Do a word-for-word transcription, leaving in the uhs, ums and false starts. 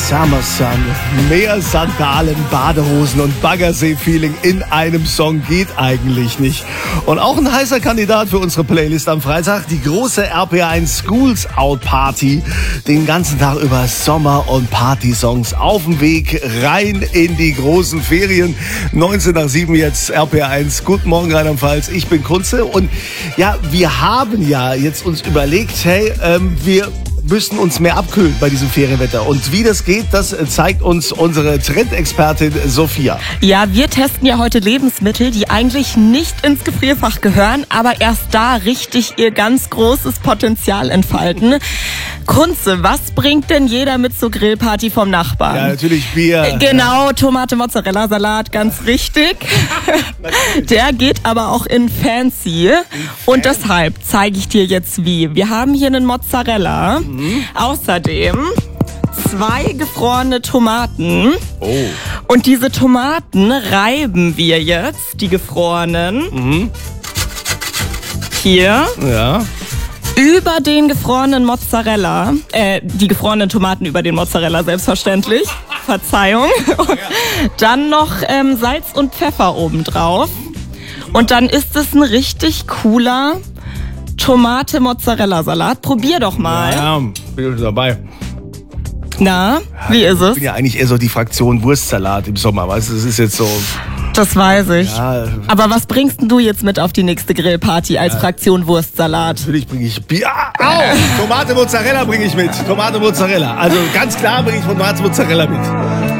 Summer Sun. Mehr Sandalen, Badehosen und Baggersee-Feeling in einem Song geht eigentlich nicht. Und auch ein heißer Kandidat für unsere Playlist am Freitag, die große R P eins Schools Out Party. Den ganzen Tag über Sommer- und Party-Songs auf dem Weg rein in die großen Ferien. neunzehn nach sieben jetzt R P eins. Guten Morgen Rheinland-Pfalz, ich bin Kunze. Und ja, wir haben ja jetzt uns überlegt, hey, ähm, wir müssen uns mehr abkühlen bei diesem Ferienwetter. Und wie das geht, das zeigt uns unsere Trendexpertin Sophia. Ja, wir testen ja heute Lebensmittel, die eigentlich nicht ins Gefrierfach gehören, aber erst da richtig ihr ganz großes Potenzial entfalten. Kunze, was bringt denn jeder mit zur Grillparty vom Nachbarn? Ja, natürlich Bier. Genau, Tomate, Mozzarella, Salat, ganz richtig. Der geht aber auch in Fancy. Und deshalb zeige ich dir jetzt wie. Wir haben hier einen Mozzarella. Mhm. Außerdem zwei gefrorene Tomaten. Oh. Und diese Tomaten reiben wir jetzt, die gefrorenen. Mhm. Hier. Ja. Über den gefrorenen Mozzarella, äh, die gefrorenen Tomaten über den Mozzarella, selbstverständlich. Verzeihung. Dann noch ähm, Salz und Pfeffer obendrauf. Und dann ist es ein richtig cooler Tomate-Mozzarella-Salat. Probier doch mal. Ja, bin ich dabei. Na, wie ist es? Ich bin ja eigentlich eher so die Fraktion Wurstsalat im Sommer, weißt du, das ist jetzt so... Das weiß ich. Ja. Aber was bringst denn du jetzt mit auf die nächste Grillparty als ja. Fraktion Wurstsalat? Natürlich bringe ich Bier. Au! Tomate Mozzarella bringe ich mit. Tomate Mozzarella. Also ganz klar bringe ich Tomate Mozzarella mit.